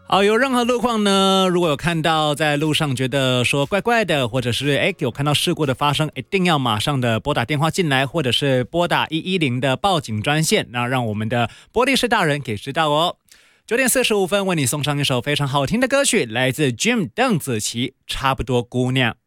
好，有任何路况呢，如果有看到在路上觉得说怪怪的，或者是有看到事故的发生，一定要马上的拨打电话进来，或者是拨打110的报警专线，那让我们的波利士大人给知道哦。9点45分为你送上一首非常好听的歌曲，来自 Jim 邓紫棋，差不多姑娘。